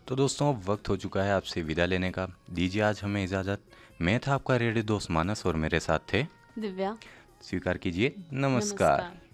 तो दोस्तों अब वक्त हो चुका है आपसे विदा लेने का। दीजिए आज हमें इजाज़त। मैं था आपका रेडियो दोस्त मानस और मेरे साथ थे दिव्या। स्वीकार कीजिए। नमस्कार। नमस्कार।